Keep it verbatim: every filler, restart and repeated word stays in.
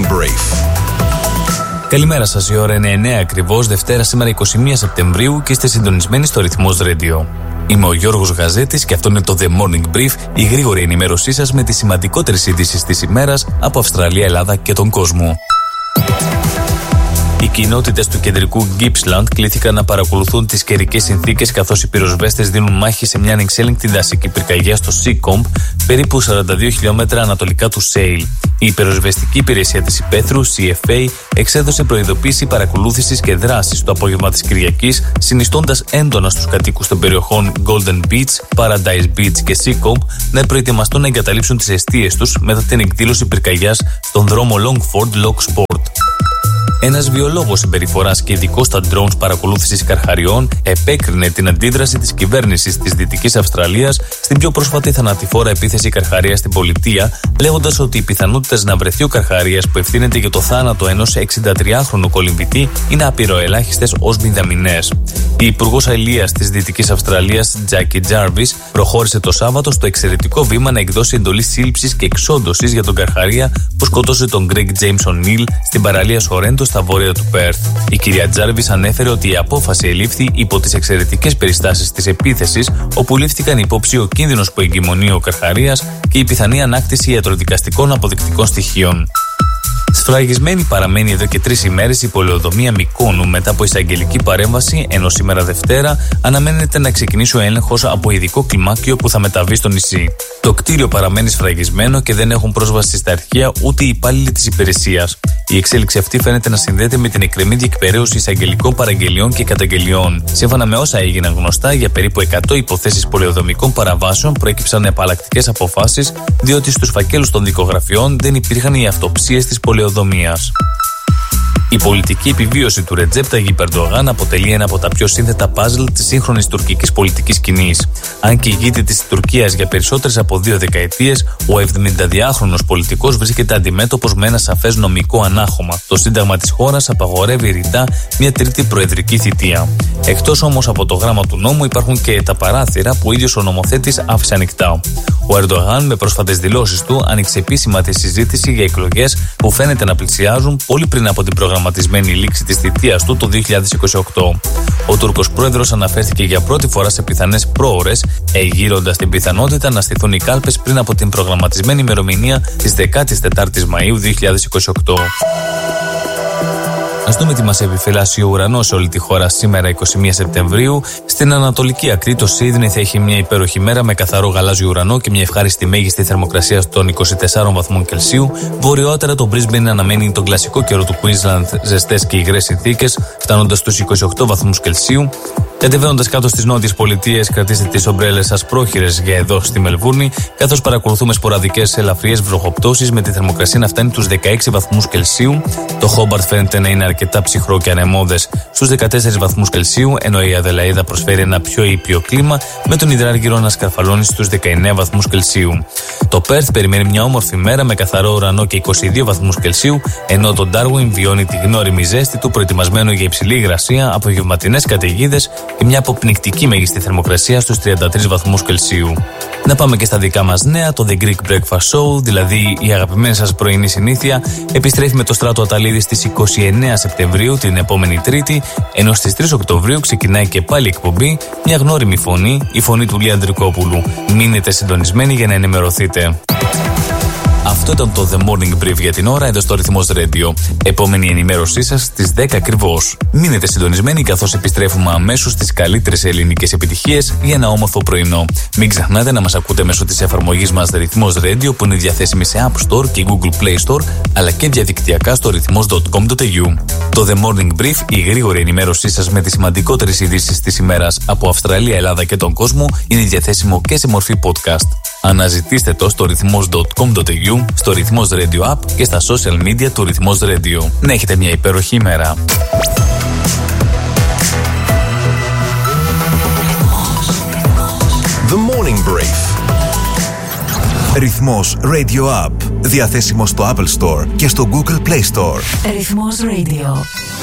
Morning Brief. Καλημέρα σας, η ώρα είναι εννέα ακριβώς, Δευτέρα σήμερα εικοστή πρώτη Σεπτεμβρίου και είστε συντονισμένοι στο Ρυθμός Radio. Είμαι ο Γιώργος Γαζέτης και αυτό είναι το The Morning Brief, η γρήγορη ενημέρωσή σας με τις σημαντικότερες ειδήσεις της ημέρας από Αυστραλία, Ελλάδα και τον κόσμο. Οι κοινότητες του κεντρικού Gippsland κλήθηκαν να παρακολουθούν τις καιρικές συνθήκες καθώς οι πυροσβέστες δίνουν μάχη σε μια ανεξέλεγκτη δασική πυρκαγιά στο Seacombe, περίπου σαράντα δύο χιλιόμετρα ανατολικά του Sale. Η πυροσβεστική υπηρεσία της υπαίθρου, σι εφ έι, εξέδωσε προειδοποίηση παρακολούθησης και δράσης το απόγευμα της Κυριακής, συνιστώντας έντονα στους κατοίκους των περιοχών Golden Beach, Paradise Beach και Seacombe να προετοιμαστούν να εγκαταλείψουν τις εστίες τους μετά την εκδήλωση πυρκαγιάς στον δρόμο Longford Locksport. Ένας βιολόγος συμπεριφοράς και ειδικός στα drones παρακολούθησης καρχαριών επέκρινε την αντίδραση της κυβέρνησης της Δυτικής Αυστραλίας στην πιο πρόσφατη θανατηφόρα επίθεση καρχαρίας στην πολιτεία, λέγοντας ότι οι πιθανότητες να βρεθεί ο καρχαρίας που ευθύνεται για το θάνατο ενός εξηντατριάχρονου κολυμβητή είναι απειροελάχιστες ως μηδαμινές. Η Υπουργός Αλίας της Δυτικής Αυστραλίας, Τζάκι Τζάρβις, προχώρησε το Σάββατο στο εξαιρετικό βήμα να εκδώσει εντολή σύλληψης και εξόντωσης για τον καρχαρία που σκοτώσε τον Greg James O'Neill στην παραλία Σορέντο στα βόρεια του Πέρθ. Η κυρία Τζάρβις ανέφερε ότι η απόφαση ελήφθη υπό τις εξαιρετικές περιστάσεις της επίθεσης, όπου λήφθηκαν υπόψη ο κίνδυνος που εγκυμονεί ο καρχαρίας και η πιθανή ανάκτηση ιατροδικαστικών αποδεικτικών στοιχείων. Σφραγισμένη παραμένει εδώ και τρεις ημέρες η πολεοδομία Μυκόνου μετά από εισαγγελική παρέμβαση, ενώ σήμερα Δευτέρα αναμένεται να ξεκινήσει ο έλεγχος από ειδικό κλιμάκιο που θα μεταβεί στο νησί. Το κτίριο παραμένει σφραγισμένο και δεν έχουν πρόσβαση στα αρχεία ούτε οι υπάλληλοι της υπηρεσίας. Η εξέλιξη αυτή φαίνεται να συνδέεται με την εκκρεμή διεκπαιρέωση εισαγγελικών παραγγελιών και καταγγελιών. Σύμφωνα με όσα έγιναν γνωστά, για περίπου εκατό υποθέσεις πολεοδομικών παραβάσεων προέκυψαν επαλλακτικές αποφάσεις, διότι στους φακέλους των δικογραφιών δεν υπήρχαν οι αυτοψίες της πολεοδομίας. Η πολιτική επιβίωση του Ρετζέπ Ταγιπ Ερντογάν αποτελεί ένα από τα πιο σύνθετα παζλ της σύγχρονης τουρκικής πολιτικής σκηνής. Αν και ηγείται της Τουρκίας για περισσότερες από δύο δεκαετίες, ο εβδομηνταδυάχρονος πολιτικός βρίσκεται αντιμέτωπος με ένα σαφές νομικό ανάχωμα. Το Σύνταγμα της χώρας απαγορεύει ρητά μια τρίτη προεδρική θητεία. Εκτός όμως από το γράμμα του νόμου, υπάρχουν και τα παράθυρα που ο ίδιος ο νομοθέτης άφησε ανοιχτά. Ο Ερντογάν, με πρόσφατες δηλώσεις του, άνοιξε επίσημα τη συζήτηση για εκλογές που φαίνεται να πλησιάζουν πολύ πριν από την προγραμματισμένη λήξη της θητείας του το δύο χιλιάδες είκοσι οκτώ. Ο Τούρκος πρόεδρος αναφέρθηκε για πρώτη φορά σε πιθανές πρόωρες, εγείροντας την πιθανότητα να στηθούν οι κάλπες πριν από την προγραμματισμένη ημερομηνία της δεκάτης τετάρτης Μαΐου δύο χιλιάδες είκοσι οκτώ. Ας δούμε τι μας επιφυλάσσει ο ουρανός σε όλη τη χώρα σήμερα εικοστή πρώτη Σεπτεμβρίου. Στην ανατολική ακτή το Σίδνεϊ θα έχει μια υπέροχη μέρα με καθαρό γαλάζιο ουρανό και μια ευχάριστη μέγιστη θερμοκρασία των είκοσι τεσσάρων βαθμών Κελσίου. Βορειότερα το Brisbane αναμένει τον κλασικό καιρό του Queensland, ζεστές και υγρές συνθήκες, φτάνοντας στους είκοσι οκτώ βαθμούς Κελσίου. Κατεβαίνοντας κάτω στις νότιες πολιτείες, κρατήστε τις ομπρέλες σας πρόχειρες για εδώ στη Μελβούρνη, καθώς παρακολουθούμε σποραδικές ελαφριές βροχοπτώσεις με τη θερμοκρασία να φτάνει τους δεκαέξι βαθμούς Κελσίου. Το Χόμπαρτ φαίνεται να είναι αρκετά ψυχρό και ανεμώδες στους δεκατέσσερις βαθμούς Κελσίου, ενώ η Αδελαΐδα προσφέρει ένα πιο ήπιο κλίμα με τον Ιδράργυρο να σκαρφαλώνει στους δεκαεννέα βαθμούς Κελσίου. Το Πέρθ περιμένει μια όμορφη μέρα με καθαρό ουρανό και είκοσι δύο βαθμούς Κελσίου, ενώ το Ντάρουιν βιώνει τη γνώριμη ζέστη του προετοιμασμένο για υψηλή υγρασία, απογευματινές καταιγίδες και μια αποπνικτική μέγιστη θερμοκρασία στους τριάντα τρεις βαθμούς Κελσίου. Να πάμε και στα δικά μας νέα. Το The Greek Breakfast Show, δηλαδή η αγαπημένη σας πρωινή συνήθεια, επιστρέφει με το Στράτο Αταλίδη στις εικοστή ενάτη Σεπτεμβρίου, την επόμενη Τρίτη, ενώ στις τρεις Οκτωβρίου ξεκινάει και πάλι εκπομπή, μια γνώριμη φωνή, η φωνή του Λία Ανδρικόπουλου. Μείνετε συντονισμένοι για να ενημερωθείτε. Αυτό ήταν το The Morning Brief για την ώρα εδώ στο Ρυθμός Radio. Επόμενη ενημέρωσή σας στις δέκα ακριβώς. Μείνετε συντονισμένοι καθώς επιστρέφουμε αμέσως στις καλύτερες ελληνικές επιτυχίες για ένα όμορφο πρωινό. Μην ξεχνάτε να μας ακούτε μέσω της εφαρμογής μας Ρυθμός Radio που είναι διαθέσιμη σε App Store και Google Play Store, αλλά και διαδικτυακά στο ρυθμός τελεία κομ τελεία έι γιου. Το The Morning Brief, η γρήγορη ενημέρωσή σας με τις σημαντικότερες ειδήσεις της ημέρας από Αυστραλία, Ελλάδα και τον κόσμο, είναι διαθέσιμο και σε μορφή podcast. Αναζητήστε το στο ρυθμός τελεία κομ τελεία έι γιου, στο Ρυθμός Radio App και στα social media του Ρυθμός Radio. Να έχετε μια υπέροχη ημέρα. The Morning Brief. Ρυθμός Radio App. Διαθέσιμο στο Apple Store και στο Google Play Store. Ρυθμός Radio.